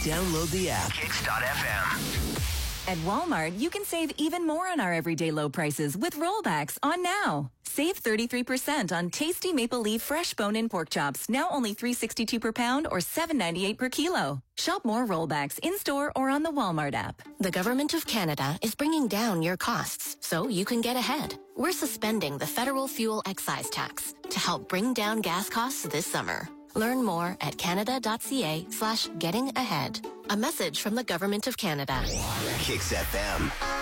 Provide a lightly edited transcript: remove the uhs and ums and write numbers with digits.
Download the app. Kicks.fm. At Walmart, you can save even more on our everyday low prices with rollbacks on now. Save 33% on tasty Maple Leaf fresh bone-in pork chops, now only $3.62 per pound or $7.98 per kilo. Shop more rollbacks in-store or on the Walmart app. The Government of Canada is bringing down your costs so you can get ahead. We're suspending the federal fuel excise tax to help bring down gas costs this summer. Learn more at canada.ca/getting ahead. A message from the Government of Canada. Kicks FM.